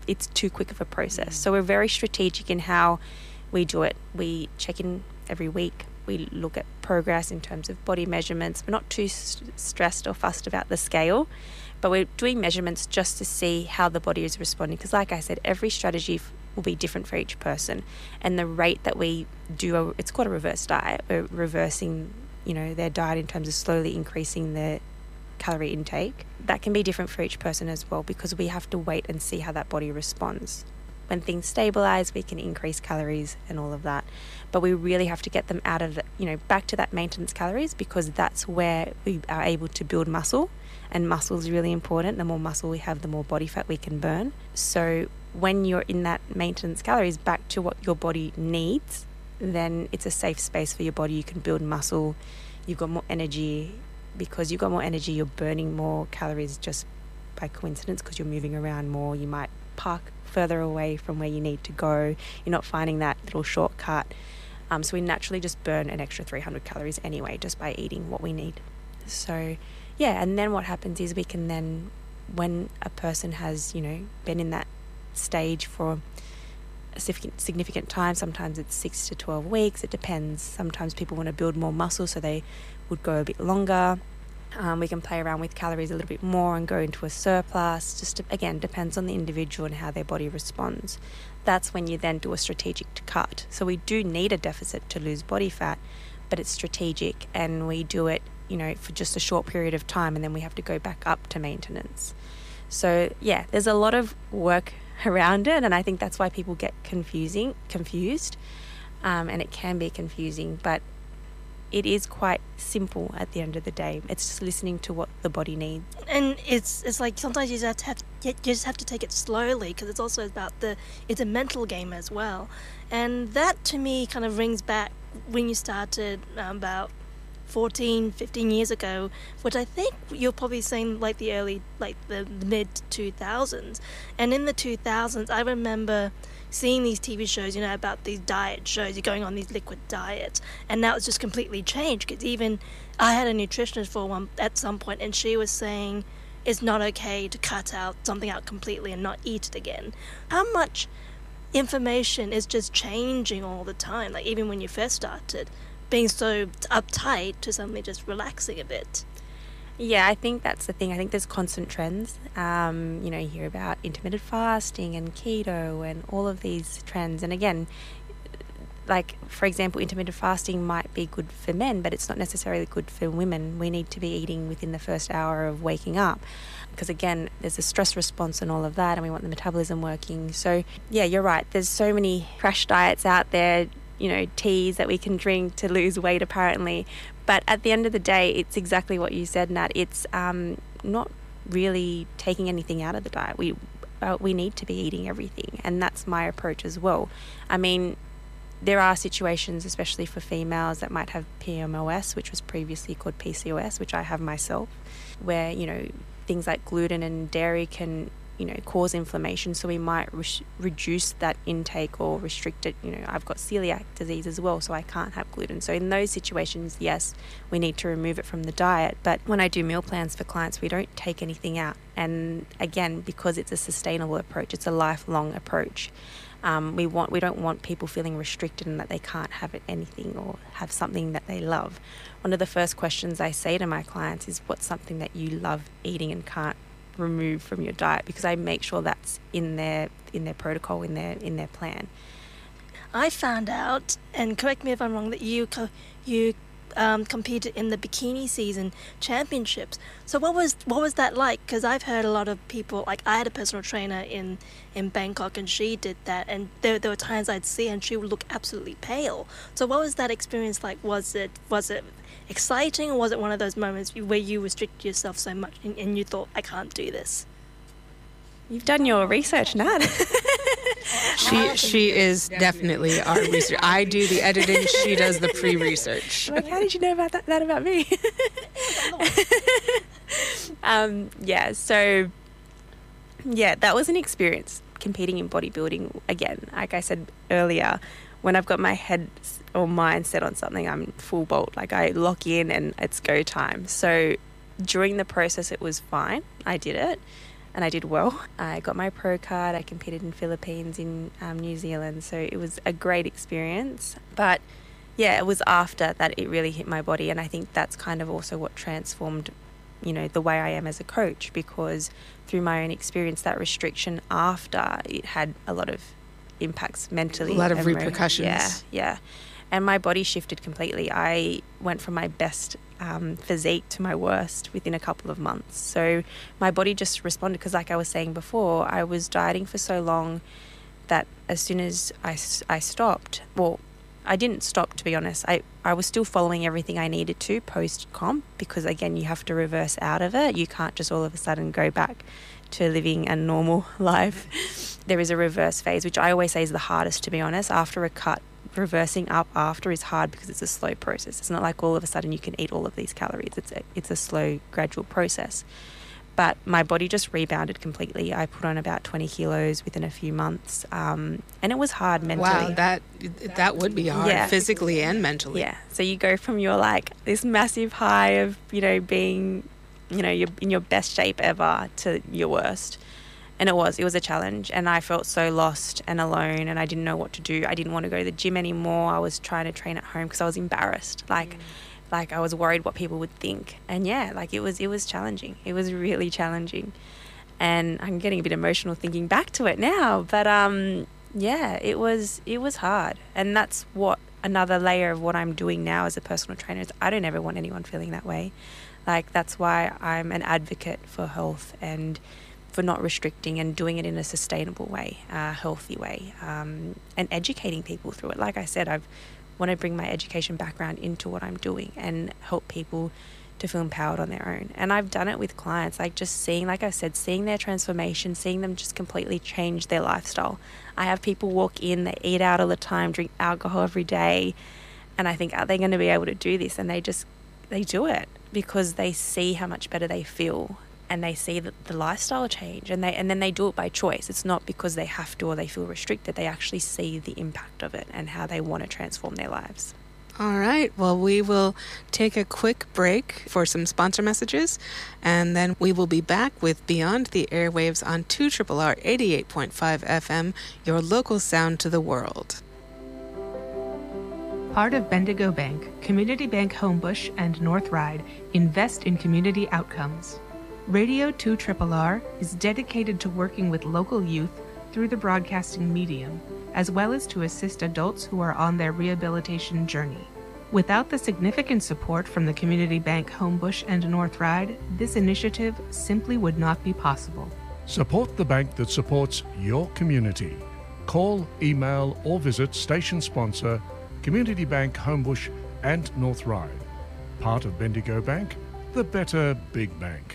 it's too quick of a process. So we're very strategic in how we do it. We check in every week. We look at progress in terms of body measurements. We're not too stressed or fussed about the scale, but we're doing measurements just to see how the body is responding. Because like I said, every strategy will be different for each person. And the rate that we do, it's called a reverse diet. We're reversing, their diet in terms of slowly increasing their calorie intake. That can be different for each person as well, because we have to wait and see how that body responds. When things stabilize, we can increase calories and all of that. But we really have to get them out of back to that maintenance calories, because that's where we are able to build muscle. And muscle is really important. The more muscle we have, the more body fat we can burn. So when you're in that maintenance calories back to what your body needs, then it's a safe space for your body. You can build muscle. You've got more energy. Because you've got more energy, you're burning more calories just by coincidence, because you're moving around more. You might park further away from where you need to go. You're not finding that little shortcut. So we naturally just burn an extra 300 calories anyway, just by eating what we need. So yeah, and then what happens is we can then, when a person has, been in that stage for a significant time, sometimes it's 6 to 12 weeks, it depends. Sometimes people want to build more muscle, so they would go a bit longer. We can play around with calories a little bit more and go into a surplus. Just again, depends on the individual and how their body responds. That's when you then do a strategic cut. So we do need a deficit to lose body fat, but it's strategic, and we do it, for just a short period of time, and then we have to go back up to maintenance. So yeah, there's a lot of work around it, and I think that's why people get confused, and it can be confusing, but it is quite simple at the end of the day. It's just listening to what the body needs. And it's like sometimes you just have to take it slowly, because it's also about it's a mental game as well. And that to me kind of rings back when you started about 14, 15 years ago, which I think you're probably saying like the mid 2000s. And in the 2000s, I remember seeing these TV shows, about these diet shows, you're going on these liquid diets, and now it's just completely changed. Because even I had a nutritionist at some point, and she was saying it's not okay to cut something out completely and not eat it again. How much information is just changing all the time, like even when you first started, being so uptight to suddenly just relaxing a bit? Yeah, I think that's the thing. I think there's constant trends. You hear about intermittent fasting and keto and all of these trends. And again, like, for example, intermittent fasting might be good for men, but it's not necessarily good for women. We need to be eating within the first hour of waking up, because again, there's a stress response and all of that, and we want the metabolism working. So yeah, you're right. There's so many crash diets out there, teas that we can drink to lose weight apparently. But at the end of the day, it's exactly what you said, Nat. It's not really taking anything out of the diet. We need to be eating everything, and that's my approach as well. I mean, there are situations, especially for females, that might have PMOS, which was previously called PCOS, which I have myself, where, things like gluten and dairy can, cause inflammation. So we might reduce that intake or restrict it. I've got celiac disease as well, so I can't have gluten. So in those situations, yes, we need to remove it from the diet. But when I do meal plans for clients, we don't take anything out. And again, because it's a sustainable approach, it's a lifelong approach. We don't want people feeling restricted and that they can't have anything or have something that they love. One of the first questions I say to my clients is, what's something that you love eating and can't remove from your diet? Because I make sure that's in their protocol, in their plan. I found out, and correct me if I'm wrong, that you competed in the bikini season championships. So what was that like? Because I've heard a lot of people, like I had a personal trainer in Bangkok, and she did that, and there were times I'd see her and she would look absolutely pale. So what was that experience like? Was it exciting, or was it one of those moments where you restricted yourself so much and you thought, I can't do this? You've done your research, Nat. She is definitely our research. I do the editing, she does the pre-research. Like, how did you know about that about me? That was an experience competing in bodybuilding. Again, like I said earlier, when I've got my head or mind set on something, I'm full bolt. Like, I lock in and it's go time. So during the process, it was fine. I did it. and I did well. I got my pro card. I competed in Philippines, in New Zealand, so it was a great experience. But yeah, it was after that it really hit my body, and I think that's kind of also what transformed, you know, the way I am as a coach, because through my own experience, that restriction after, it had a lot of impacts mentally. A lot of repercussions. Yeah. And my body shifted completely. I went from my best physique to my worst within a couple of months. So my body just responded, because like I was saying before, I was dieting for so long that as soon as I stopped, well, I didn't stop, to be honest. I was still following everything I needed to post-comp, because again, you have to reverse out of it. You can't just all of a sudden go back to living a normal life. There is a reverse phase, which I always say is the hardest, to be honest. After a cut, reversing up after is hard, because it's a slow process. It's not like all of a sudden you can eat all of these calories. It's a slow, gradual process. But my body just rebounded completely. I put on about 20 kilos within a few months, and it was hard mentally. Wow, that would be hard, physically and mentally. Yeah. So you go from your like this massive high of, you know, being, you know, you're in your best shape ever, to your worst. And it was a challenge, and I felt so lost and alone, and I didn't know what to do. I didn't want to go to the gym anymore. I was trying to train at home because I was embarrassed. Like I was worried what people would think. And yeah, like it was challenging. It was really challenging. And I'm getting a bit emotional thinking back to it now. But yeah, it was hard. And that's what another layer of what I'm doing now as a personal trainer is. I don't ever want anyone feeling that way. Like, that's why I'm an advocate for health and for not restricting and doing it in a sustainable way, a healthy way, and educating people through it. Like I said, I want to bring my education background into what I'm doing and help people to feel empowered on their own. And I've done it with clients, like just seeing, like I said, seeing their transformation, seeing them just completely change their lifestyle. I have people walk in, they eat out all the time, drink alcohol every day, and I think, are they going to be able to do this? And they do it because they see how much better they feel. And they see the lifestyle change, and then they do it by choice. It's not because they have to or they feel restricted. They actually see the impact of it and how they want to transform their lives. All right. Well, we will take a quick break for some sponsor messages, and then we will be back with Beyond the Airwaves on 2RRR 88.5 FM, your local sound to the world. Part of Bendigo Bank, Community Bank Homebush, and North Ryde invest in community outcomes. Radio 2RRR is dedicated to working with local youth through the broadcasting medium, as well as to assist adults who are on their rehabilitation journey. Without the significant support from the Community Bank Homebush and North Ryde, this initiative simply would not be possible. Support the bank that supports your community. Call, email, or visit station sponsor Community Bank Homebush and North Ryde. Part of Bendigo Bank, the better big bank.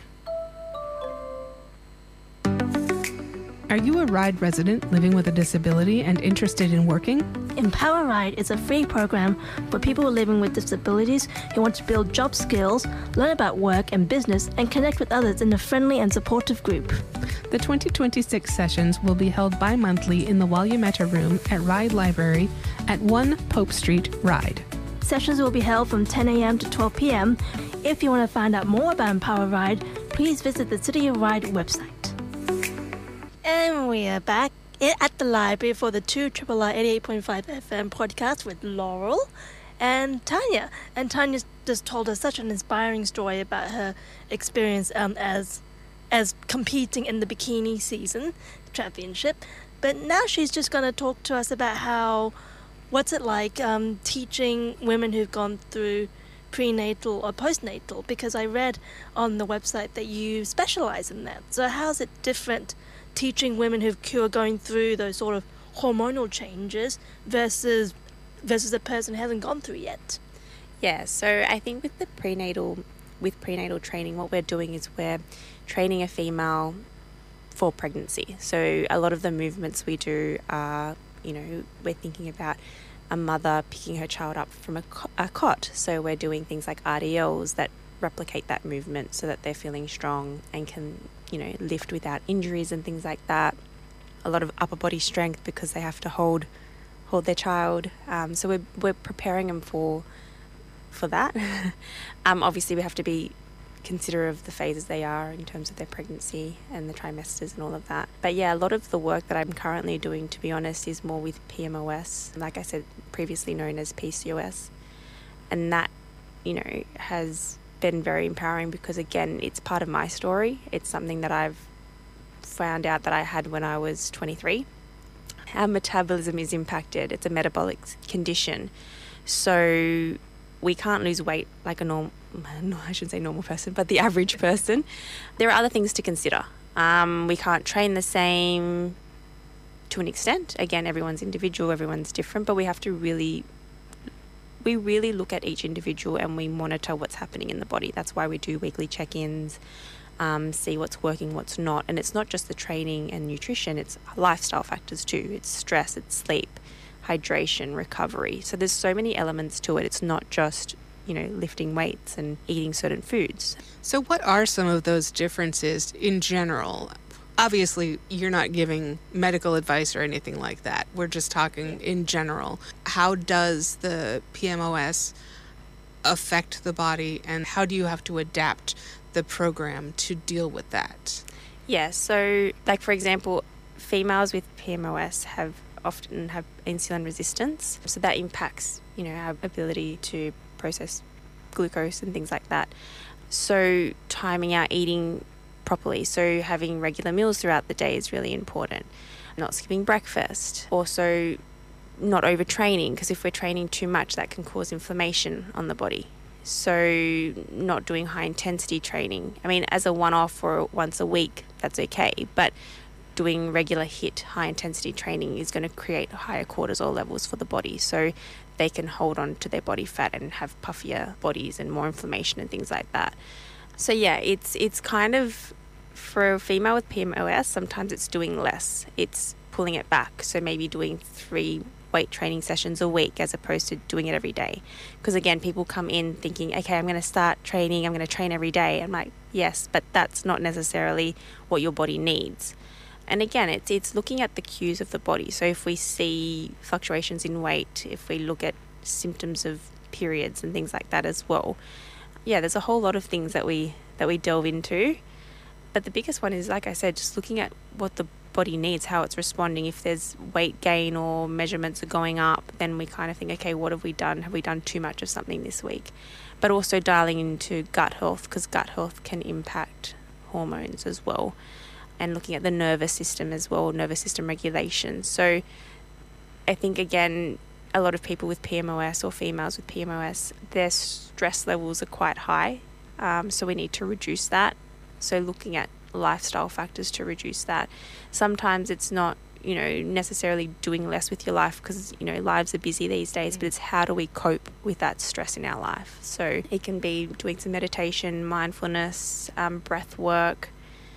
Are you a Ryde resident living with a disability and interested in working? Empower Ryde is a free program for people living with disabilities who want to build job skills, learn about work and business, and connect with others in a friendly and supportive group. The 2026 sessions will be held bi-monthly in the Walyameta Room at Ryde Library at 1 Pope Street, Ryde. Sessions will be held from 10 a.m. to 12 p.m. If you want to find out more about Empower Ryde, please visit the City of Ryde website. And we are back at the library for the 2RRR 88.5 FM podcast with Laurel and Tanya. And Tanya just told us such an inspiring story about her experience as competing in the bikini season championship. But now she's just going to talk to us about what's it like teaching women who've gone through prenatal or postnatal, because I read on the website that you specialize in that. So how's it different teaching women who are going through those sort of hormonal changes versus a person who hasn't gone through yet? Yeah, so I think with prenatal training, what we're doing is we're training a female for pregnancy. So a lot of the movements we do are, we're thinking about a mother picking her child up from a cot. So we're doing things like RDLs that replicate that movement so that they're feeling strong and can, lift without injuries and things like that. A lot of upper body strength because they have to hold their child. So we're preparing them for that. Obviously we have to be considerate of the phases they are in terms of their pregnancy and the trimesters and all of that. But yeah, a lot of the work that I'm currently doing, to be honest, is more with PMOS, like I said, previously known as PCOS. And that, has been very empowering because, again, it's part of my story. It's something that I've found out that I had when I was 23. Our metabolism is impacted. It's a metabolic condition. So we can't lose weight like I shouldn't say normal person, but the average person. There are other things to consider. We can't train the same to an extent. Again, everyone's individual, everyone's different, but we have to really look at each individual and we monitor what's happening in the body. That's why we do weekly check-ins, see what's working, what's not. And it's not just the training and nutrition, it's lifestyle factors too. It's stress, it's sleep, hydration, recovery. So there's so many elements to it. It's not just, lifting weights and eating certain foods. So what are some of those differences in general? Obviously, you're not giving medical advice or anything like that. We're just talking in general. How does the PMOS affect the body, and how do you have to adapt the program to deal with that? Yeah, so like for example, females with PMOS often have insulin resistance. So that impacts, our ability to process glucose and things like that. So timing our eating properly, so having regular meals throughout the day is really important. Not skipping breakfast. Also not overtraining, because if we're training too much, that can cause inflammation on the body. So not doing high intensity training. I mean, as a one-off or once a week, that's okay. But doing regular HIIT, high intensity training, is going to create higher cortisol levels for the body. So they can hold on to their body fat and have puffier bodies and more inflammation and things like that. So yeah, it's kind of, for a female with PMOS, sometimes it's doing less. It's pulling it back. So maybe doing 3 weight training sessions a week as opposed to doing it every day. Because again, people come in thinking, okay, I'm going to start training, I'm going to train every day. I'm like, yes, but that's not necessarily what your body needs. And again, it's looking at the cues of the body. So if we see fluctuations in weight, if we look at symptoms of periods and things like that as well, yeah, there's a whole lot of things that we delve into. But the biggest one is, like I said, just looking at what the body needs, how it's responding. If there's weight gain or measurements are going up, then we kind of think, okay, what have we done? Have we done too much of something this week? But also dialing into gut health, because gut health can impact hormones as well. And looking at the nervous system as well, nervous system regulation. So I think, again, a lot of people with PMOS or females with PMOS, their stress levels are quite high. So we need to reduce that. So looking at lifestyle factors to reduce that. Sometimes it's not, necessarily doing less with your life, because, lives are busy these days, but it's how do we cope with that stress in our life. So it can be doing some meditation, mindfulness, breath work.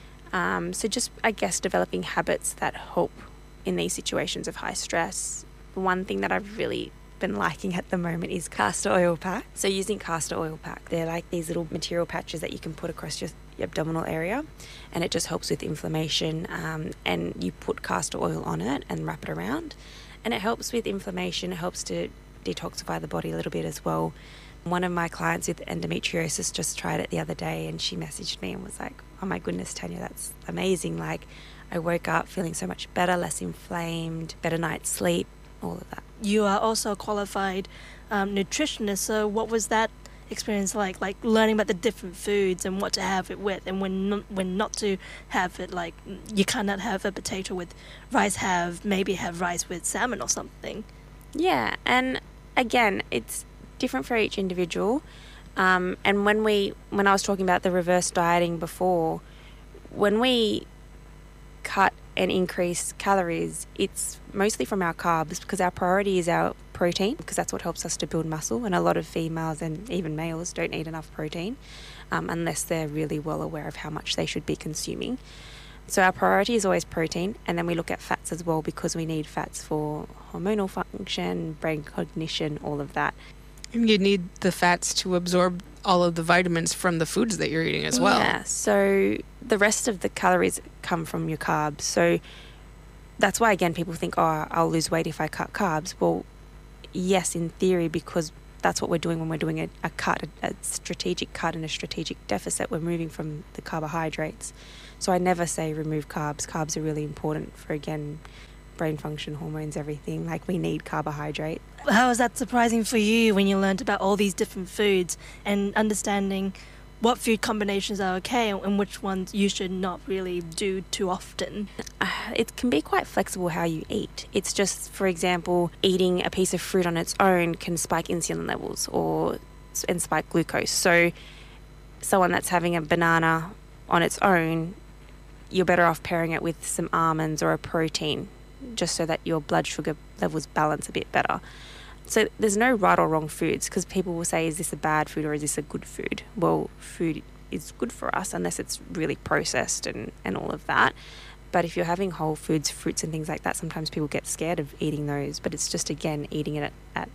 So just, I guess, developing habits that help in these situations of high stress. One thing that I've really been liking at the moment is castor oil pack. So using castor oil pack, they're like these little material patches that you can put across your abdominal area, and it just helps with inflammation, and you put castor oil on it and wrap it around, and it helps with inflammation. It helps to detoxify the body a little bit as well. One of my clients with endometriosis just tried it the other day, and she messaged me and was like, oh my goodness, Tanya, that's amazing. Like, I woke up feeling so much better, less inflamed, better night's sleep, all of that. You are also a qualified nutritionist, so what was that experience like learning about the different foods and what to have it with, and when not to have it? Like, you cannot have a potato with rice, maybe have rice with salmon or something. Yeah, and again, it's different for each individual. And when I was talking about the reverse dieting before, when we cut and increase calories, it's mostly from our carbs, because our priority is our protein, because that's what helps us to build muscle. And a lot of females and even males don't eat enough protein unless they're really well aware of how much they should be consuming. So our priority is always protein, and then we look at fats as well, because we need fats for hormonal function, brain cognition, all of that. And you need the fats to absorb all of the vitamins from the foods that you're eating as well. Yeah, so the rest of the calories come from your carbs. So that's why, again, people think, oh, I'll lose weight if I cut carbs. Well, yes, in theory, because that's what we're doing when we're doing a cut, a strategic cut and a strategic deficit. We're moving from the carbohydrates. So I never say remove carbs. Carbs are really important for, again, brain function, hormones, everything. Like, we need carbohydrate. How was that surprising for you when you learned about all these different foods and understanding what food combinations are okay and which ones you should not really do too often? It can be quite flexible how you eat. It's just, for example, eating a piece of fruit on its own can spike insulin levels and spike glucose. So someone that's having a banana on its own, you're better off pairing it with some almonds or a protein, just so that your blood sugar levels balance a bit better. So there's no right or wrong foods, because people will say, is this a bad food or is this a good food? Well, food is good for us unless it's really processed and all of that. But if you're having whole foods, fruits and things like that, sometimes people get scared of eating those. But it's just, again, eating it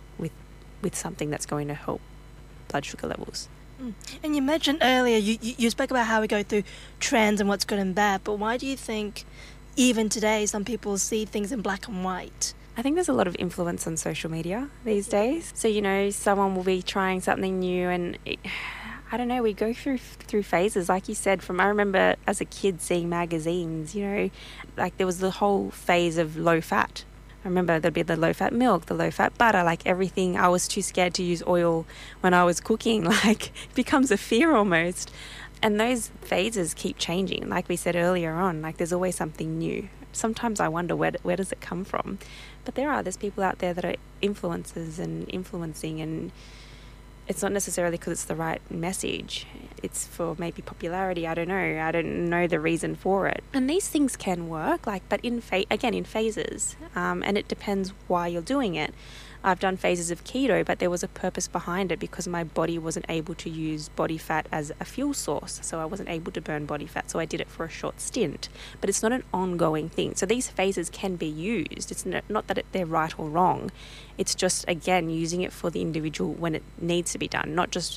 with something that's going to help blood sugar levels. And you mentioned earlier, you spoke about how we go through trends and what's good and bad, but why do you think even today some people see things in black and white? I think there's a lot of influence on social media these days. So, someone will be trying something new and I don't know, we go through phases. Like you said, I remember as a kid seeing magazines, like there was the whole phase of low fat. I remember there'd be the low fat milk, the low fat butter, like everything. I was too scared to use oil when I was cooking. Like, it becomes a fear almost. And those phases keep changing. Like we said earlier on, like there's always something new. Sometimes I wonder where does it come from? But there's people out there that are influencers and influencing, and it's not necessarily because it's the right message. It's for maybe popularity. I don't know. I don't know the reason for it. And these things can work, but in phases. And it depends why you're doing it. I've done phases of keto, but there was a purpose behind it because my body wasn't able to use body fat as a fuel source. So I wasn't able to burn body fat. So I did it for a short stint. But it's not an ongoing thing. So these phases can be used. It's not that they're right or wrong. It's just, again, using it for the individual when it needs to be done. Not just,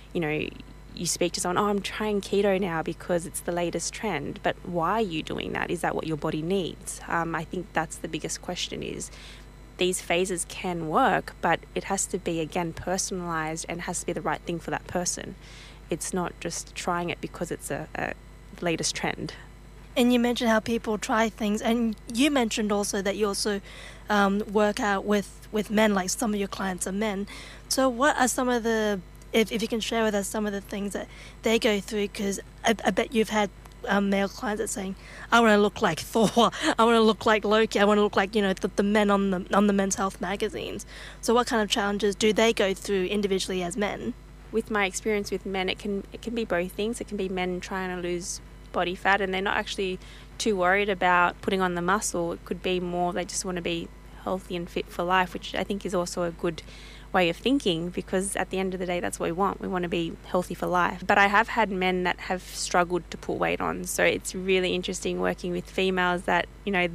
you speak to someone, I'm trying keto now because it's the latest trend. But why are you doing that? Is that what your body needs? I think that's the biggest question is, these phases can work, but it has to be, again, personalized and has to be the right thing for that person. It's not just trying it because it's a latest trend. And you mentioned how people try things, and you mentioned also that you also work out with men, like some of your clients are men. So what are some of the, if you can share with us some of the things that they go through, because I bet you've had male clients that saying, I want to look like Thor, I want to look like Loki, I want to look like the men on the Men's Health magazines. So what kind of challenges do they go through individually as men? With my experience with men, it can be both things. It can be men trying to lose body fat and they're not actually too worried about putting on the muscle. It could be more they just want to be healthy and fit for life, which I think is also a good way of thinking, because at the end of the day that's what we want. We want to be healthy for life. But I have had men that have struggled to put weight on, so it's really interesting working with females that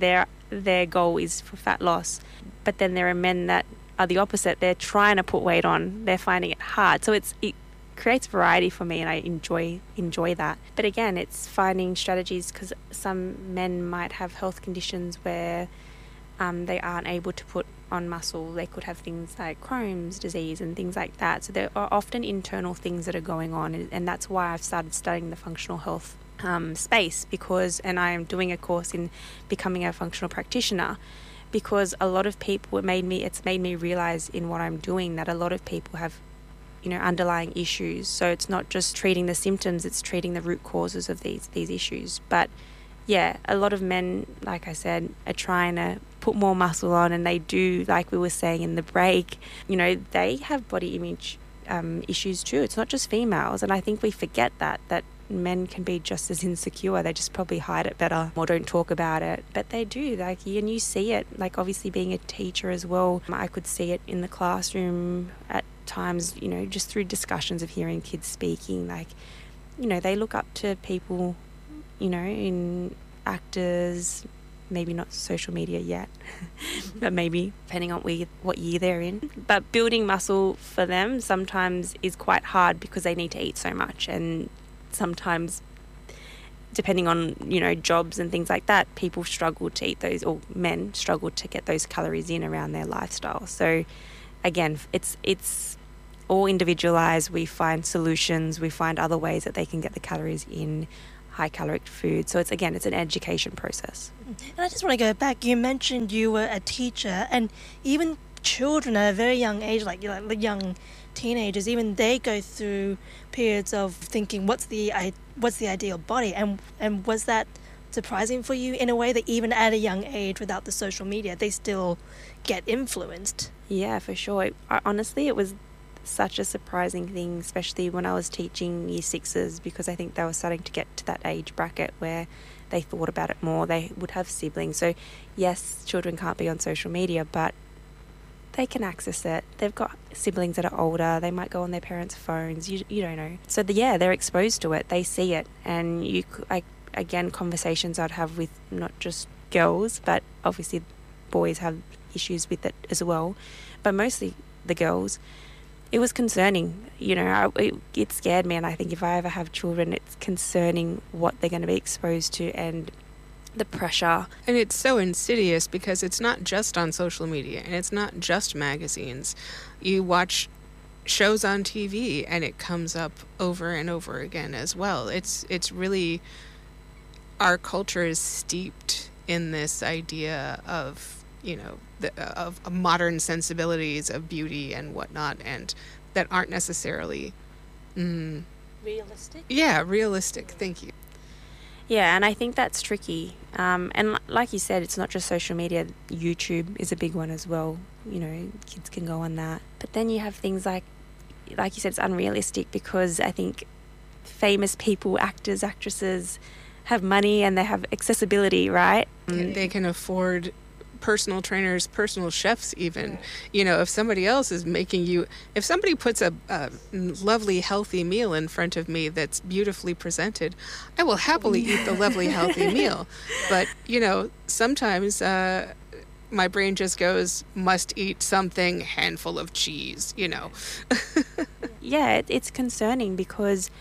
their goal is for fat loss, but then there are men that are the opposite. They're trying to put weight on, they're finding it hard. So it creates variety for me, and I enjoy that. But again, it's finding strategies, because some men might have health conditions where they aren't able to put on muscle. They could have things like Crohn's disease and things like that. So there are often internal things that are going on, and that's why I've started studying the functional health space, and I am doing a course in becoming a functional practitioner, because a lot of people, it's made me realize in what I'm doing that a lot of people have underlying issues. So it's not just treating the symptoms, it's treating the root causes of these issues. But yeah, a lot of men, like I said, are trying to put more muscle on, and they do, like we were saying in the break, they have body image issues too. It's not just females, and I think we forget that men can be just as insecure. They just probably hide it better or don't talk about it, but they do. And you see it, obviously being a teacher as well, I could see it in the classroom at times, just through discussions of hearing kids speaking, they look up to people, in actors, maybe not social media yet, but maybe depending on what year they're in. But building muscle for them sometimes is quite hard because they need to eat so much, and sometimes depending on jobs and things like that, people struggle to eat those, or men struggle to get those calories in around their lifestyle. So again, it's all individualized. We find solutions, we find other ways that they can get the calories in, high caloric food. So it's an education process. And I just want to go back. You mentioned you were a teacher, and even children at a very young age, like the young teenagers, even they go through periods of thinking, what's the ideal body? And was that surprising for you in a way that even at a young age, without the social media, they still get influenced? Yeah, for sure. Honestly, it was such a surprising thing, especially when I was teaching year sixes, because I think they were starting to get to that age bracket where they thought about it more. They would have siblings. So yes, children can't be on social media, but they can access it. They've got siblings that are older. They might go on their parents' phones. You don't know. So they're exposed to it. They see it. And again, conversations I'd have with not just girls, but obviously boys have issues with it as well, but mostly the girls. It was concerning, it scared me, and I think if I ever have children, it's concerning what they're going to be exposed to and the pressure. And it's so insidious because it's not just on social media and it's not just magazines. You watch shows on TV and it comes up over and over again as well. It's really, our culture is steeped in this idea of of modern sensibilities of beauty and whatnot, and that aren't necessarily Realistic? Yeah, realistic. Thank you. Yeah, and I think that's tricky. And like you said, it's not just social media. YouTube is a big one as well. Kids can go on that. But then you have things like you said, it's unrealistic because I think famous people, actors, actresses, have money and they have accessibility, right? They can afford personal trainers, personal chefs even. If somebody else is if somebody puts a lovely healthy meal in front of me that's beautifully presented, I will happily eat the lovely healthy meal. But sometimes my brain just goes, must eat something, handful of cheese. Yeah, it's concerning because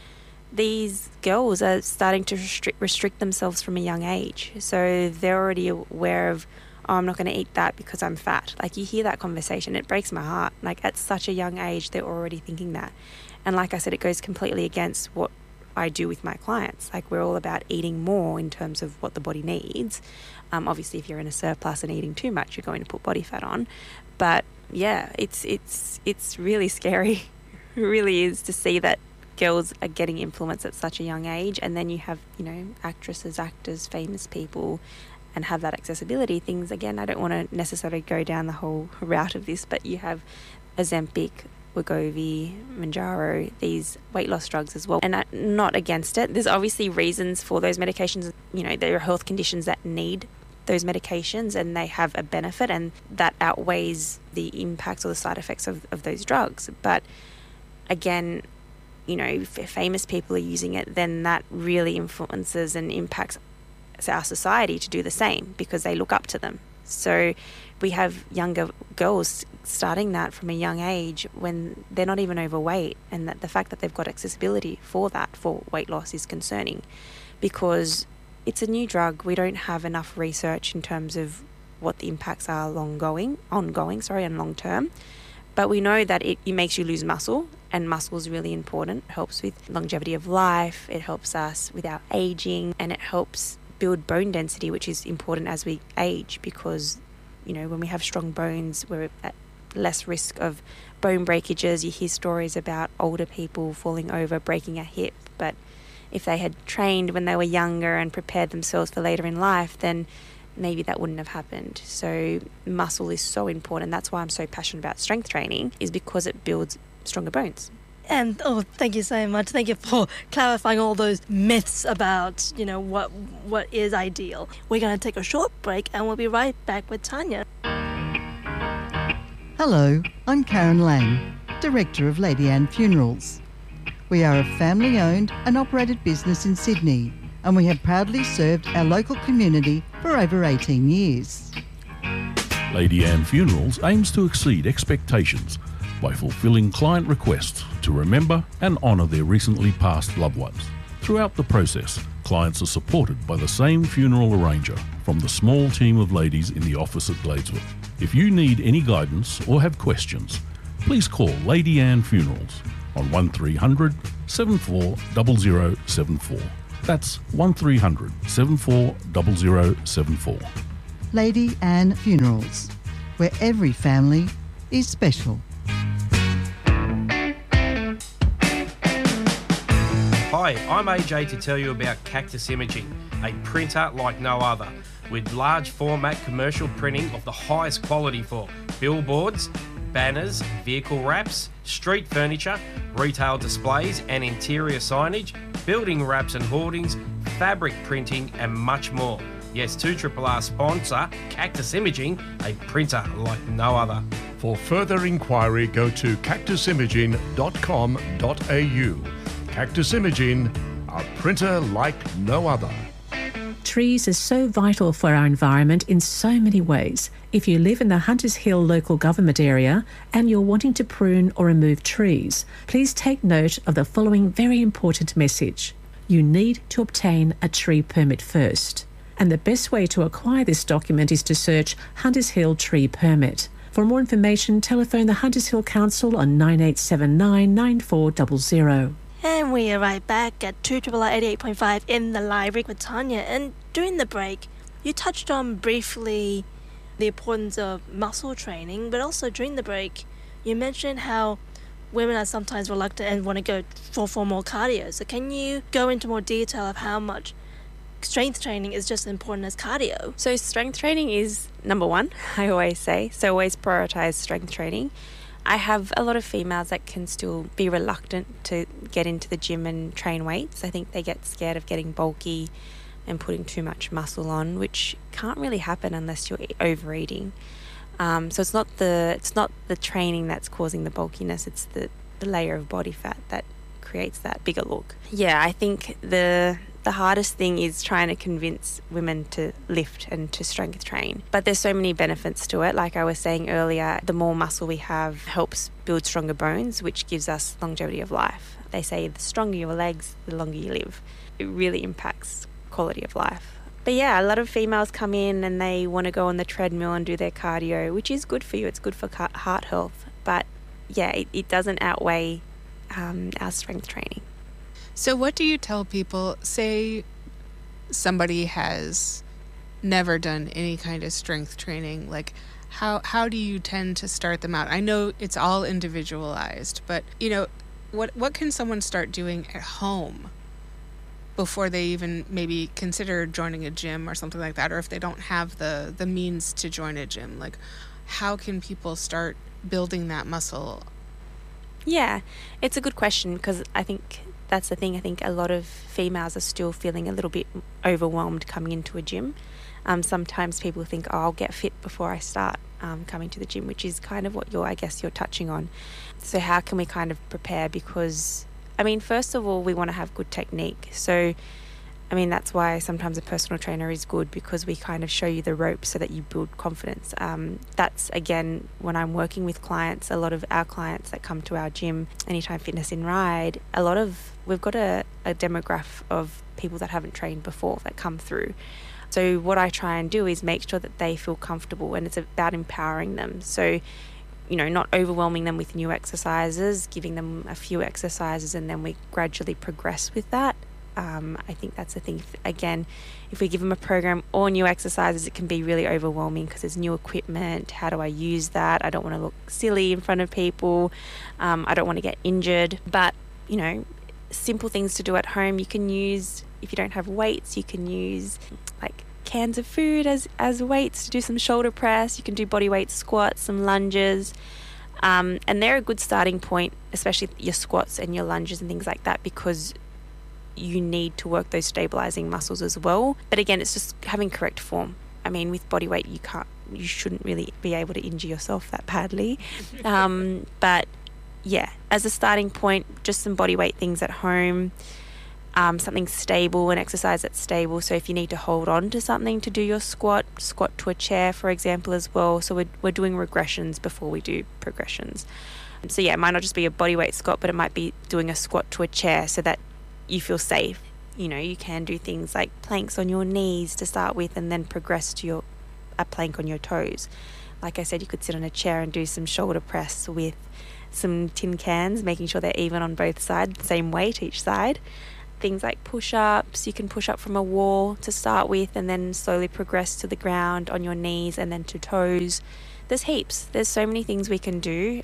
these girls are starting to restrict themselves from a young age. So they're already aware of, I'm not going to eat that because I'm fat. You hear that conversation, it breaks my heart. At such a young age, they're already thinking that. And like I said, it goes completely against what I do with my clients. We're all about eating more in terms of what the body needs. Obviously, if you're in a surplus and eating too much, you're going to put body fat on. But yeah, it's really scary. It really is to see that girls are getting influenced at such a young age. And then you have, actresses, actors, famous people, and have that accessibility. Things, again, I don't want to necessarily go down the whole route of this, but you have Ozempic, Wegovy, Mounjaro, these weight loss drugs as well. And I'm not against it. There's obviously reasons for those medications. There are health conditions that need those medications and they have a benefit, and that outweighs the impacts or the side effects of those drugs. But again, if famous people are using it, then that really influences and impacts our society to do the same because they look up to them. So we have younger girls starting that from a young age when they're not even overweight, and that the fact that they've got accessibility for weight loss is concerning because it's a new drug. We don't have enough research in terms of what the impacts are ongoing and long term. But we know that it makes you lose muscle, and muscle is really important. It helps with longevity of life, it helps us with our aging, and it helps build bone density, which is important as we age because, when we have strong bones, we're at less risk of bone breakages. You hear stories about older people falling over, breaking a hip, but if they had trained when they were younger and prepared themselves for later in life, then maybe that wouldn't have happened. So muscle is so important. That's why I'm so passionate about strength training, is because it builds stronger bones. And thank you so much. Thank you for clarifying all those myths about, what is ideal. We're going to take a short break and we'll be right back with Tanya. Hello, I'm Karen Lang, Director of Lady Anne Funerals. We are a family-owned and operated business in Sydney, and we have proudly served our local community for over 18 years. Lady Anne Funerals aims to exceed expectations by fulfilling client requests to remember and honour their recently passed loved ones. Throughout the process, clients are supported by the same funeral arranger from the small team of ladies in the office at Gladeswood. If you need any guidance or have questions, please call Lady Anne Funerals on 1300 74 0074. That's 1300 74 0074. Lady Anne Funerals, where every family is special. Hi, I'm AJ to tell you about Cactus Imaging, a printer like no other, with large format commercial printing of the highest quality for billboards, banners, vehicle wraps, street furniture, retail displays and interior signage, building wraps and hoardings, fabric printing and much more. Yes, 2RRR sponsor Cactus Imaging, a printer like no other. For further inquiry, go to cactusimaging.com.au. Cactus Imaging, a printer like no other. Trees are so vital for our environment in so many ways. If you live in the Hunters Hill local government area and you're wanting to prune or remove trees, please take note of the following very important message. You need to obtain a tree permit first. And the best way to acquire this document is to search Hunters Hill Tree Permit. For more information, telephone the Hunters Hill Council on 9879 9400. And we are right back at 2RRR 88.5 in the library with Tanya. And during the break, you touched on briefly the importance of muscle training, but also during the break, you mentioned how women are sometimes reluctant and want to go for more cardio. So can you go into more detail of how much strength training is just as important as cardio? So strength training is number one, I always say. So always prioritize strength training. I have a lot of females that can still be reluctant to get into the gym and train weights. I think they get scared of getting bulky and putting too much muscle on, which can't really happen unless you're overeating. So it's not the training that's causing the bulkiness, it's the layer of body fat that creates that bigger look. Yeah, I think the hardest thing is trying to convince women to lift and to strength train. But there's so many benefits to it. Like I was saying earlier, the more muscle we have helps build stronger bones, which gives us longevity of life. They say the stronger your legs, the longer you live. It really impacts quality of life. But yeah, a lot of females come in and they want to go on the treadmill and do their cardio, which is good for you. It's good for heart health. But yeah, it doesn't outweigh our strength training. So what do you tell people, say somebody has never done any kind of strength training, like how do you tend to start them out? I know it's all individualized, but what can someone start doing at home before they even maybe consider joining a gym or something like that, or if they don't have the means to join a gym? Like, how can people start building that muscle? Yeah, it's a good question, because I think that's the thing. I think a lot of females are still feeling a little bit overwhelmed coming into a gym. Sometimes people think, I'll get fit before I start coming to the gym, which is kind of what you're touching on. So how can we kind of prepare? Because, first of all, we want to have good technique. So, that's why sometimes a personal trainer is good, because we kind of show you the ropes so that you build confidence. That's, again, when I'm working with clients, a lot of our clients that come to our gym, Anytime Fitness in Ryde, we've got a demographic of people that haven't trained before that come through. So what I try and do is make sure that they feel comfortable, and it's about empowering them. So, not overwhelming them with new exercises, giving them a few exercises, and then we gradually progress with that. I think that's the thing. Again, if we give them a program or new exercises, it can be really overwhelming because there's new equipment. How do I use that? I don't want to look silly in front of people. I don't want to get injured. But, simple things to do at home. You can use, if you don't have weights, you can use like cans of food as weights to do some shoulder press. You can do body weight squats, some lunges. And they're a good starting point, especially your squats and your lunges and things like that, because you need to work those stabilizing muscles as well. But again, it's just having correct form. With body weight, you shouldn't really be able to injure yourself that badly. But yeah, as a starting point, just some body weight things at home, something stable, an exercise that's stable. So if you need to hold on to something to do your squat to a chair, for example, as well. So we're doing regressions before we do progressions. So yeah, it might not just be a body weight squat, but it might be doing a squat to a chair so that you feel safe. You can do things like planks on your knees to start with, and then progress to a plank on your toes. Like I said, you could sit on a chair and do some shoulder press with some tin cans, making sure they're even on both sides, same weight each side. Things like push-ups, you can push up from a wall to start with and then slowly progress to the ground on your knees and then to toes. There's heaps. There's so many things we can do.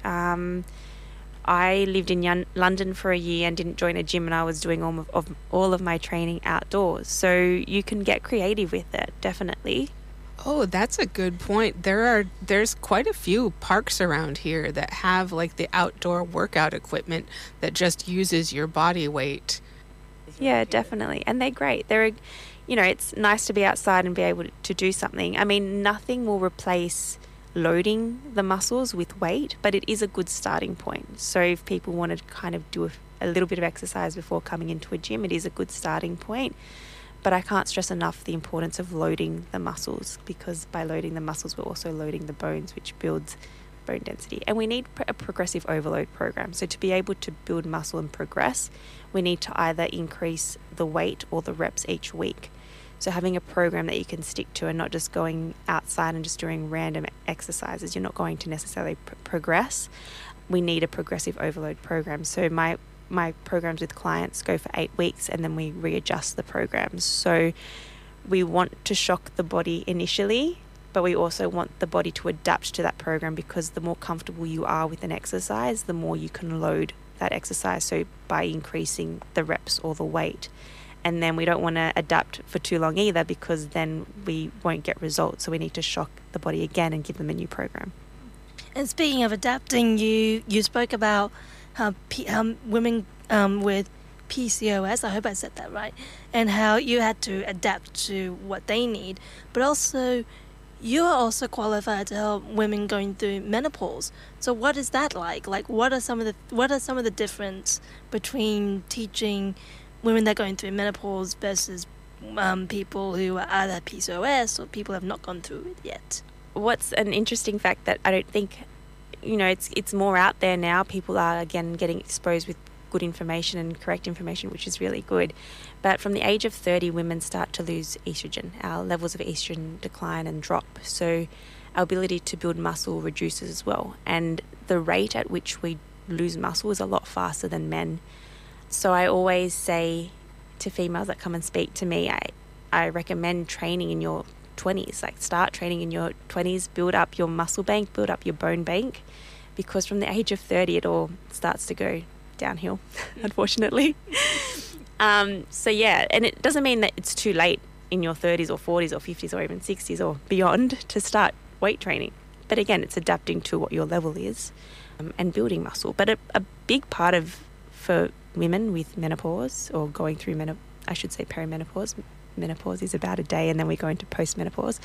I lived in London for a year and didn't join a gym, and I was doing all of my training outdoors. So you can get creative with it, definitely. Oh, that's a good point. There's quite a few parks around here that have like the outdoor workout equipment that just uses your body weight. Yeah, definitely. And they're great. It's nice to be outside and be able to do something. I mean, nothing will replace loading the muscles with weight, but it is a good starting point. So if people want to kind of do a little bit of exercise before coming into a gym, it is a good starting point. But I can't stress enough the importance of loading the muscles, because by loading the muscles, we're also loading the bones, which builds bone density. And we need a progressive overload program. So to be able to build muscle and progress, we need to either increase the weight or the reps each week. So having a program that you can stick to and not just going outside and just doing random exercises, you're not going to necessarily progress. We need a progressive overload program. So my programs with clients go for 8 weeks and then we readjust the programs. So we want to shock the body initially, but we also want the body to adapt to that program, because the more comfortable you are with an exercise, the more you can load that exercise. So by increasing the reps or the weight. And then we don't want to adapt for too long either, because then we won't get results. So we need to shock the body again and give them a new program. And speaking of adapting, you spoke about how women with PCOS, I hope I said that right, and how you had to adapt to what they need. But also, you are also qualified to help women going through menopause. So what is that like? Like, what are some of the difference between teaching women that are going through menopause versus people who are either PCOS or people who have not gone through it yet? What's an interesting fact that I don't think, it's more out there now. People are, again, getting exposed with good information and correct information, which is really good. But from the age of 30, women start to lose estrogen. Our levels of estrogen decline and drop. So our ability to build muscle reduces as well. And the rate at which we lose muscle is a lot faster than men. So I always say to females that come and speak to me, I recommend training in your 20s. Like, start training in your 20s, build up your muscle bank, build up your bone bank, because from the age of 30 it all starts to go downhill, unfortunately. So yeah, and it doesn't mean that it's too late in your 30s or 40s or 50s or even 60s or beyond to start weight training. But again, it's adapting to what your level is and building muscle. But a big part for women with menopause or going through perimenopause. Menopause is about a day and then we go into postmenopause.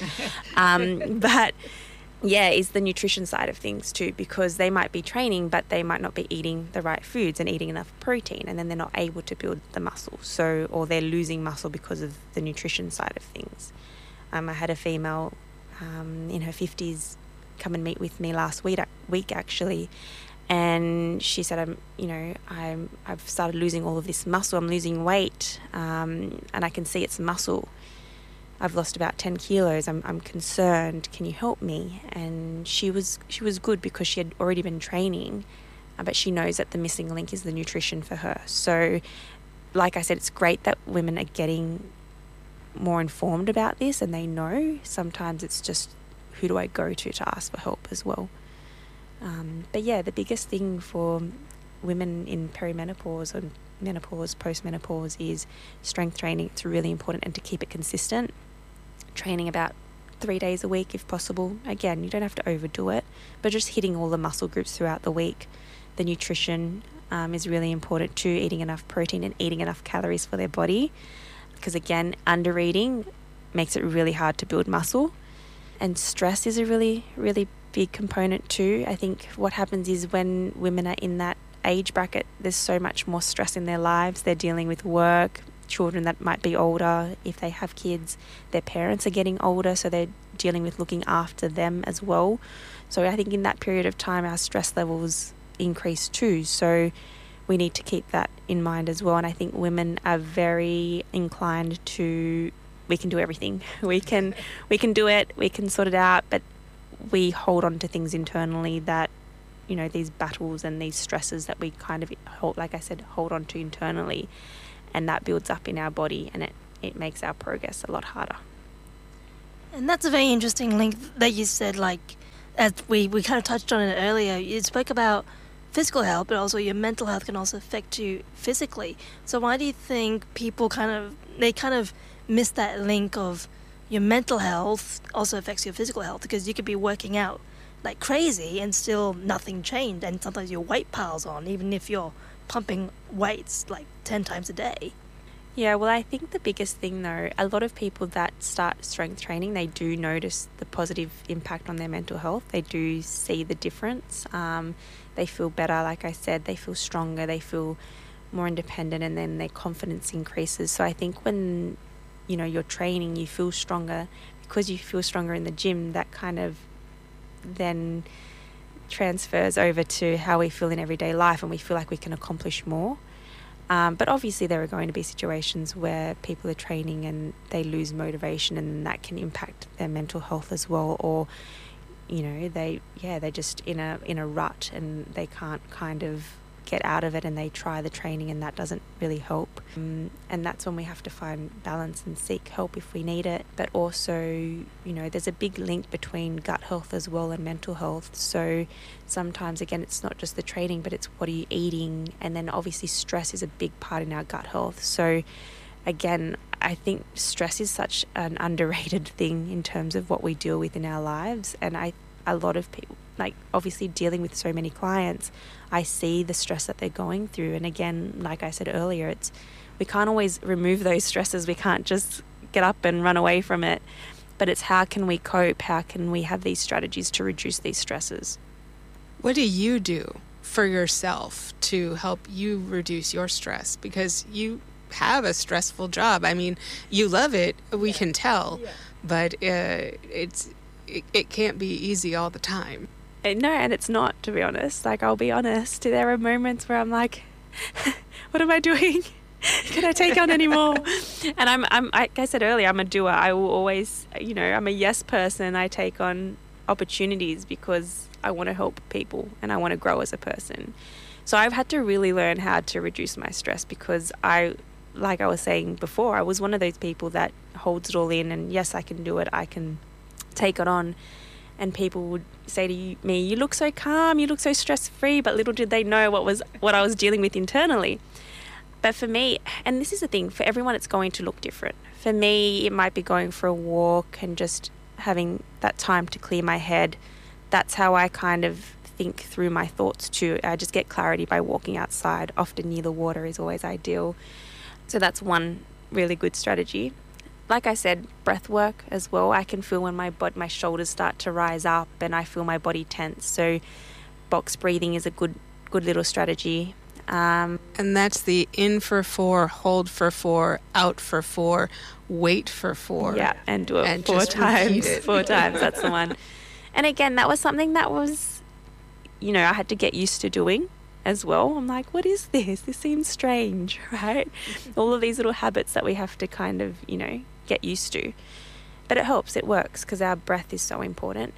But yeah, is the nutrition side of things too, because they might be training but they might not be eating the right foods and eating enough protein, and then they're not able to build the muscle. Or they're losing muscle because of the nutrition side of things. I had a female in her 50s come and meet with me last week actually, and she said, I've started losing all of this muscle. I'm losing weight, and I can see it's muscle. I've lost about 10 kilos. I'm concerned. Can you help me? And she was good because she had already been training, but she knows that the missing link is the nutrition for her. So, like I said, it's great that women are getting more informed about this and they know. Sometimes it's just, who do I go to ask for help as well? But yeah, the biggest thing for women in perimenopause or menopause, postmenopause is strength training. It's really important, and to keep it consistent. Training about 3 days a week if possible. Again, you don't have to overdo it, but just hitting all the muscle groups throughout the week. The nutrition is really important too, eating enough protein and eating enough calories for their body, because again, under eating makes it really hard to build muscle. And stress is a really, really big component too. I think what happens is when women are in that age bracket, there's so much more stress in their lives. They're dealing with work, children that might be older, if they have kids, their parents are getting older, so they're dealing with looking after them as well. So I think in that period of time, our stress levels increase too. So we need to keep that in mind as well. And I think women are very inclined to, we can do everything. We can do it, we can sort it out, but we hold on to things internally that, you know, these battles and these stresses that we kind of, like I said, hold on to internally, and that builds up in our body, and it makes our progress a lot harder. And that's a very interesting link that you said, like, as we kind of touched on it earlier. You spoke about physical health, but also your mental health can also affect you physically. So why do you think people kind of miss that link of your mental health also affects your physical health? Because you could be working out like crazy and still nothing changed, and sometimes your weight piles on, even if you're pumping weights like 10 times a day. Yeah, well, I think the biggest thing though, a lot of people that start strength training, they do notice the positive impact on their mental health. They do see the difference. They feel better, like I said, they feel stronger, they feel more independent, and then their confidence increases. So I think when, you know, you're training, you feel stronger. Because you feel stronger in the gym, that kind of then transfers over to how we feel in everyday life, and we feel like we can accomplish more. But obviously there are going to be situations where people are training and they lose motivation, and that can impact their mental health as well. Or, you know, they're just in a rut and they can't kind of get out of it, and they try the training and that doesn't really help. And that's when we have to find balance and seek help if we need it. But also, you know, there's a big link between gut health as well and mental health. So sometimes, again, it's not just the training, but it's what are you eating? And then obviously stress is a big part in our gut health. So again, I think stress is such an underrated thing in terms of what we deal with in our lives. And a lot of people, like obviously dealing with so many clients, I see the stress that they're going through. And again, like I said earlier, we can't always remove those stresses. We can't just get up and run away from it. But it's how can we cope? How can we have these strategies to reduce these stresses? What do you do for yourself to help you reduce your stress? Because you have a stressful job. I mean, you love it, we can tell, but it can't be easy all the time. No, and it's not, to be honest. Like, I'll be honest, there are moments where I'm like, what am I doing? Can I take on any more? And like I said earlier, I'm a doer. I will always, you know, I'm a yes person. I take on opportunities because I want to help people and I want to grow as a person. So I've had to really learn how to reduce my stress, because like I was saying before, I was one of those people that holds it all in, and yes, I can do it. I can take it on. And people would say to me, you look so calm, you look so stress-free, but little did they know what I was dealing with internally. But for me, and this is the thing, for everyone it's going to look different. For me, it might be going for a walk and just having that time to clear my head. That's how I kind of think through my thoughts too. I just get clarity by walking outside. Often near the water is always ideal. So that's one really good strategy. Like I said, breath work as well. I can feel when my shoulders start to rise up and I feel my body tense. So box breathing is a good little strategy. And that's the in for 4, hold for 4, out for 4, wait for 4. Yeah, and do it 4 times. 4 times, that's the one. And again, that was something that was, you know, I had to get used to doing as well. I'm like, what is this? This seems strange, right? All of these little habits that we have to kind of, you know, get used to. But it helps, it works, because our breath is so important.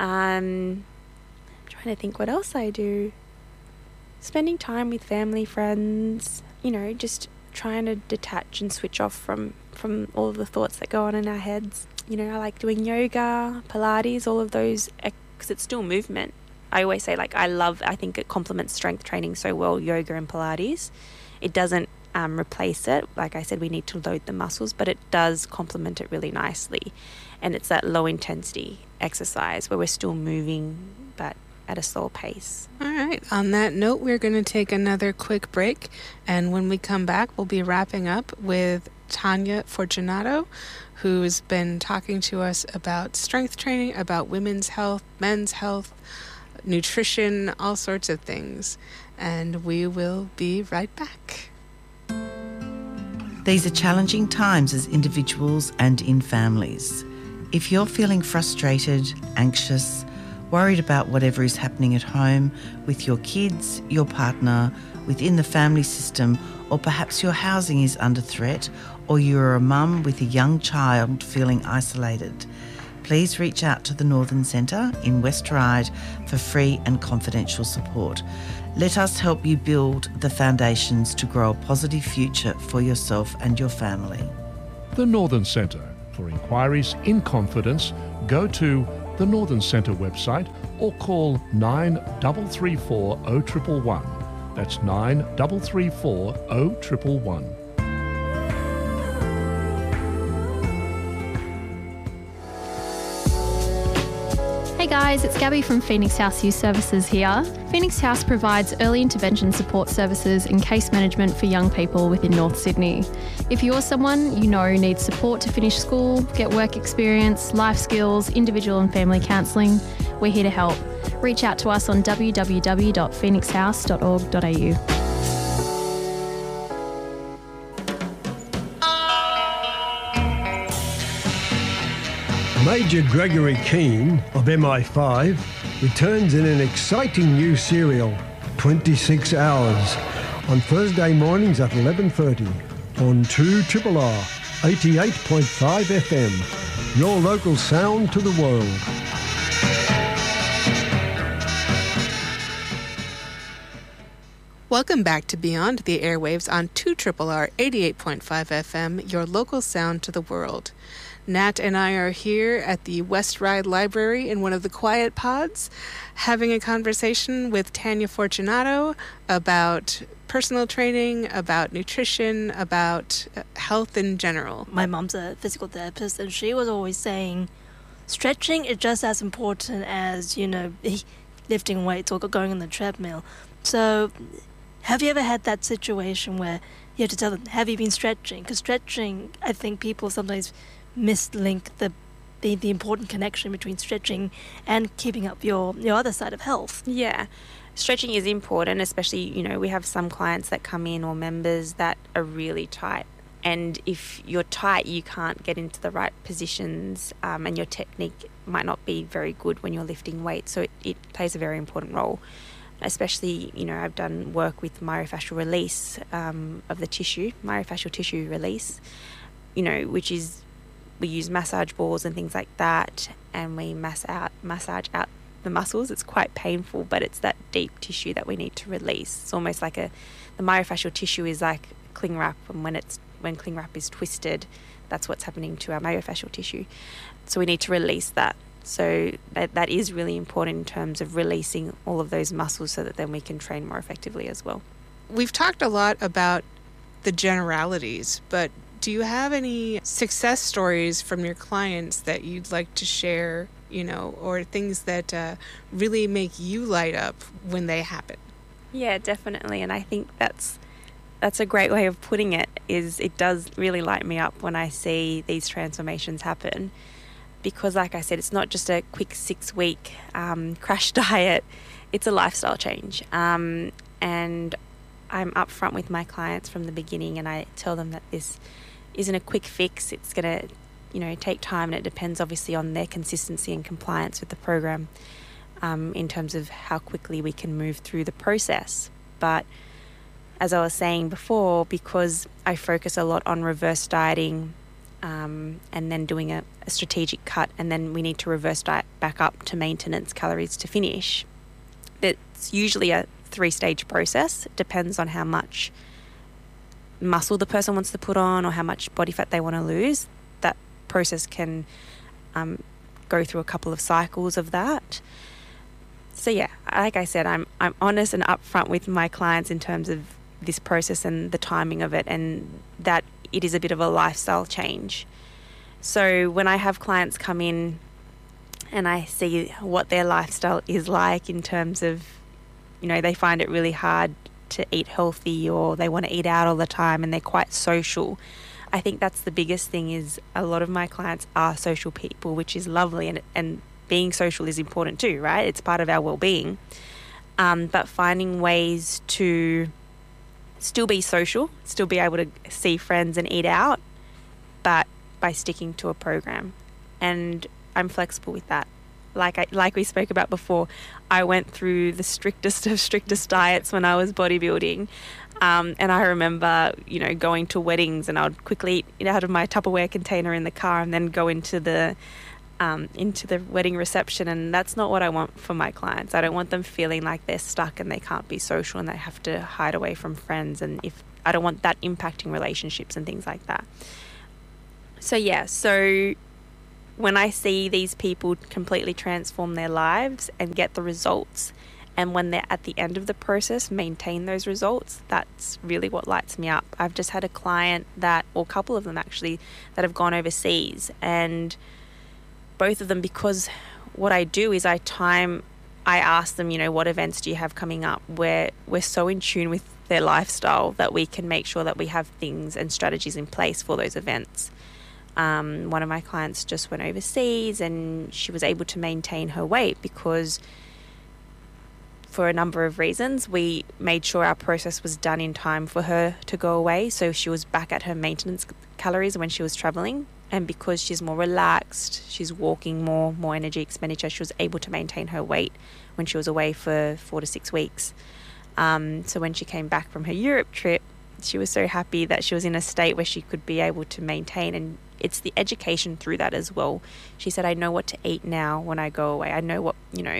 I'm trying to think what else I do. Spending time with family, friends, you know, just trying to detach and switch off from all of the thoughts that go on in our heads. You know, I like doing yoga, Pilates, all of those, because it's still movement. I always say, like, I think it complements strength training so well, yoga and Pilates. It doesn't replace it. Like I said, we need to load the muscles, but it does complement it really nicely. And it's that low intensity exercise where we're still moving, but at a slow pace. All right. On that note, we're going to take another quick break. And when we come back, we'll be wrapping up with Tanya Fortunato, who's been talking to us about strength training, about women's health, men's health, nutrition, all sorts of things. And we will be right back. These are challenging times as individuals and in families. If you're feeling frustrated, anxious, worried about whatever is happening at home, with your kids, your partner, within the family system, or perhaps your housing is under threat, or you're a mum with a young child feeling isolated, please reach out to the Northern Centre in West Ryde for free and confidential support. Let us help you build the foundations to grow a positive future for yourself and your family. The Northern Centre. For inquiries in confidence, go to the Northern Centre website or call 9334 0111. That's 9334 0111. Hey guys, it's Gabby from Phoenix House Youth Services here. Phoenix House provides early intervention support services and case management for young people within North Sydney. If you're someone you know needs support to finish school, get work experience, life skills, individual and family counselling, we're here to help. Reach out to us on www.phoenixhouse.org.au. Major Gregory Keane of MI5 returns in an exciting new serial, 26 Hours, on Thursday mornings at 11:30 on 2RRR 88.5 FM, your local sound to the world. Welcome back to Beyond the Airwaves on 2RRR 88.5 FM, your local sound to the world. Nat and I are here at the West Ryde Library in one of the quiet pods, having a conversation with Tanya Fortunato about personal training, about nutrition, about health in general. My mom's a physical therapist, and she was always saying stretching is just as important as, lifting weights or going on the treadmill. So have you ever had that situation where you have to tell them, have you been stretching? Because stretching, I think people sometimes mislink the important connection between stretching and keeping up your other side of health. Yeah. Stretching is important, especially, we have some clients that come in or members that are really tight. And if you're tight, you can't get into the right positions, and your technique might not be very good when you're lifting weights. So it plays a very important role. Especially, I've done work with myofascial release of the tissue, myofascial tissue release, which is, we use massage balls and things like that, and we massage out the muscles. It's quite painful, but it's that deep tissue that we need to release. It's almost like the myofascial tissue is like cling wrap, and when cling wrap is twisted, that's what's happening to our myofascial tissue. So we need to release that. So that is really important in terms of releasing all of those muscles so that then we can train more effectively as well. We've talked a lot about the generalities, but do you have any success stories from your clients that you'd like to share, or things that really make you light up when they happen? Yeah, definitely. And I think that's a great way of putting it, is it does really light me up when I see these transformations happen. Because like I said, it's not just a quick 6-week crash diet, it's a lifestyle change. And I'm upfront with my clients from the beginning, and I tell them that this isn't a quick fix. It's going to, take time, and it depends obviously on their consistency and compliance with the program in terms of how quickly we can move through the process. But as I was saying before, because I focus a lot on reverse dieting and then doing a strategic cut, and then we need to reverse diet back up to maintenance calories to finish, it's usually a 3-stage process. It depends on how much muscle the person wants to put on or how much body fat they want to lose. That process can go through a couple of cycles of that. So yeah, like I said, I'm honest and upfront with my clients in terms of this process and the timing of it, and that it is a bit of a lifestyle change. So when I have clients come in and I see what their lifestyle is like in terms of, they find it really hard to eat healthy, or they want to eat out all the time and they're quite social. I think that's the biggest thing, is a lot of my clients are social people, which is lovely, and being social is important too, right? It's part of our well-being. But finding ways to still be social, still be able to see friends and eat out, but by sticking to a program. And I'm flexible with that. Like we spoke about before, I went through the strictest of strictest diets when I was bodybuilding. And I remember, going to weddings, and I would quickly eat out of my Tupperware container in the car and then go into the into the wedding reception, and that's not what I want for my clients. I don't want them feeling like they're stuck and they can't be social and they have to hide away from friends, and if I don't want that impacting relationships and things like that. So when I see these people completely transform their lives and get the results, and when they're at the end of the process maintain those results, that's really what lights me up. I've just had a client or a couple of them actually, that have gone overseas, and both of them, because what I do is I ask them, what events do you have coming up, where we're so in tune with their lifestyle that we can make sure that we have things and strategies in place for those events. One of my clients just went overseas and she was able to maintain her weight because, for a number of reasons, we made sure our process was done in time for her to go away. So she was back at her maintenance calories when she was traveling. And because she's more relaxed, she's walking more energy expenditure, she was able to maintain her weight when she was away for 4 to 6 weeks. So when she came back from her Europe trip, she was so happy that she was in a state where she could be able to maintain. And it's the education through that as well. She said, I know what to eat now when I go away. I know what,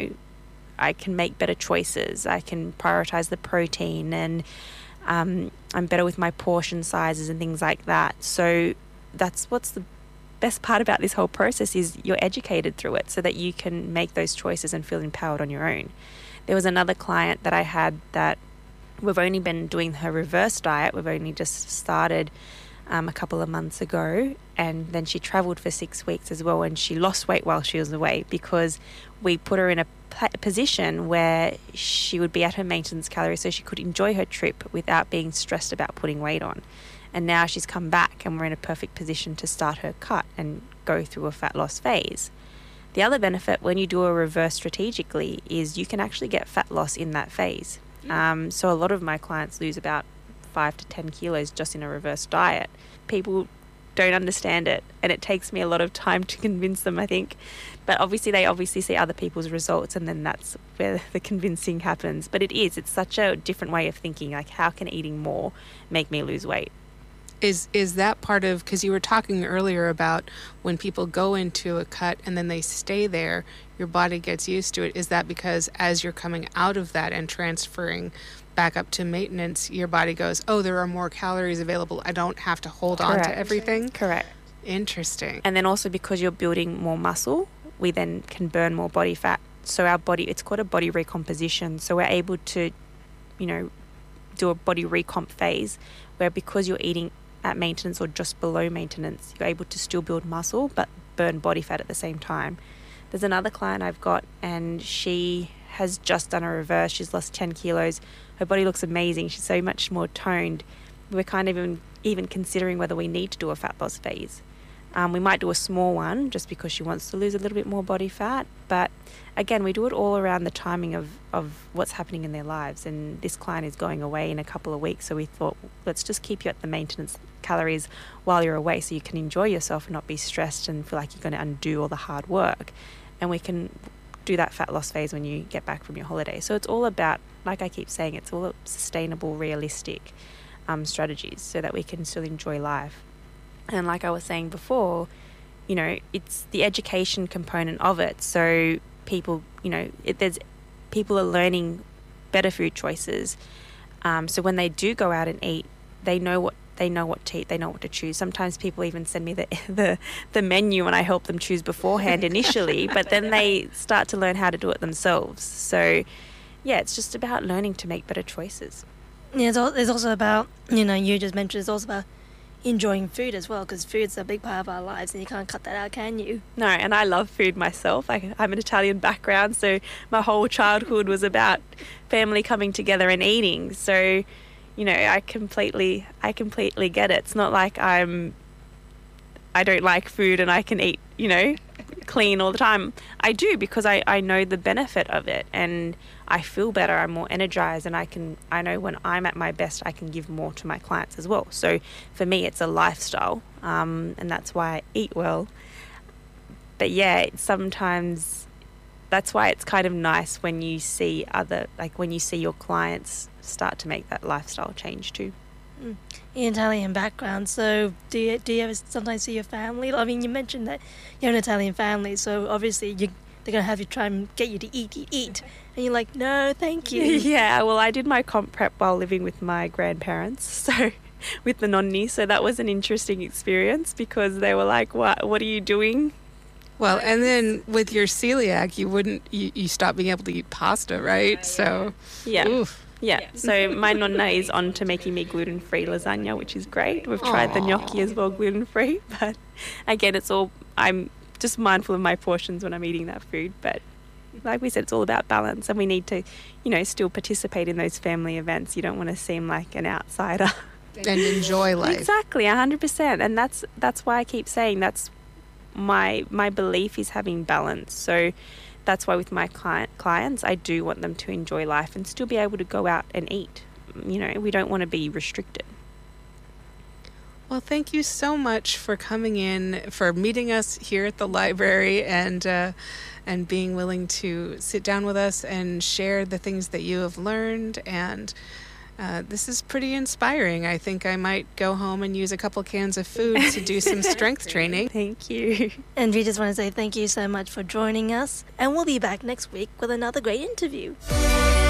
I can make better choices. I can prioritize the protein, and I'm better with my portion sizes and things like that. So that's what's the best part about this whole process, is you're educated through it so that you can make those choices and feel empowered on your own. There was another client that I had that we've only been doing her reverse diet. We've only just started a couple of months ago, and then she traveled for 6 weeks as well, and she lost weight while she was away because we put her in a position where she would be at her maintenance calories so she could enjoy her trip without being stressed about putting weight on. And now she's come back and we're in a perfect position to start her cut and go through a fat loss phase. The other benefit when you do a reverse strategically is you can actually get fat loss in that phase. So a lot of my clients lose about 5 to 10 kilos just in a reverse diet. People don't understand it, and it takes me a lot of time to convince them, I think. But they see other people's results, and then that's where the convincing happens. But it's such a different way of thinking, like, how can eating more make me lose weight? Is that part of, because you were talking earlier about when people go into a cut and then they stay there, your body gets used to it. Is that because as you're coming out of that and transferring back up to maintenance, your body goes, oh, there are more calories available, I don't have to hold on to everything? Correct. Interesting. And then also because you're building more muscle, we then can burn more body fat. So our body, it's called a body recomposition. So we're able to, do a body recomp phase where, because you're eating at maintenance or just below maintenance, you're able to still build muscle but burn body fat at the same time. There's another client I've got, and she has just done a reverse. She's lost 10 kilos. Her body looks amazing. She's so much more toned. We're kind of even considering whether we need to do a fat loss phase. We might do a small one just because she wants to lose a little bit more body fat. But again, we do it all around the timing of what's happening in their lives. And this client is going away in a couple of weeks. So we thought, let's just keep you at the maintenance calories while you're away so you can enjoy yourself and not be stressed and feel like you're going to undo all the hard work. And we can do that fat loss phase when you get back from your holiday. So it's all about, like I keep saying, it's all sustainable, realistic strategies so that we can still enjoy life. And like I was saying before, it's the education component of it. So people, people are learning better food choices. So when they do go out and eat, they know what to eat, they know what to choose. Sometimes people even send me the menu and I help them choose beforehand initially, but then they start to learn how to do it themselves. So yeah, it's just about learning to make better choices. Yeah, it's also about, you just mentioned, it's also about enjoying food as well, because food's a big part of our lives and you can't cut that out, can you? No, and I love food myself. I'm an Italian background, so my whole childhood was about family coming together and eating. So, I completely get it. It's not like I don't like food and I can eat, clean all the time. I do, because I know the benefit of it and I feel better. I'm more energized, and I know when I'm at my best, I can give more to my clients as well. So for me, it's a lifestyle, and that's why I eat well. But yeah, sometimes that's why it's kind of nice when you see when you see your clients start to make that lifestyle change too. In Italian background, so do you ever sometimes see your family? I mean, you mentioned that you have an Italian family, so obviously they're going to have you try and get you to eat. And you're like, no, thank you. Yeah, well, I did my comp prep while living with my grandparents, so with the nonni, so that was an interesting experience because they were like, what are you doing? Well, and then with your celiac, you stop being able to eat pasta, right? So, yeah. Oof. Yeah, so my nonna is on to making me gluten-free lasagna, which is great. We've tried the gnocchi as well, gluten-free, but again, I'm just mindful of my portions when I'm eating that food, but like we said, it's all about balance, and we need to, still participate in those family events. You don't want to seem like an outsider. And enjoy life. Exactly, 100%, and that's why I keep saying that's my belief is having balance. So that's why with my clients, I do want them to enjoy life and still be able to go out and eat. We don't want to be restricted. Well, thank you so much for coming in, for meeting us here at the library, and being willing to sit down with us and share the things that you have learned. And this is pretty inspiring. I think I might go home and use a couple cans of food to do some strength training. Thank you. And we just want to say thank you so much for joining us. And we'll be back next week with another great interview.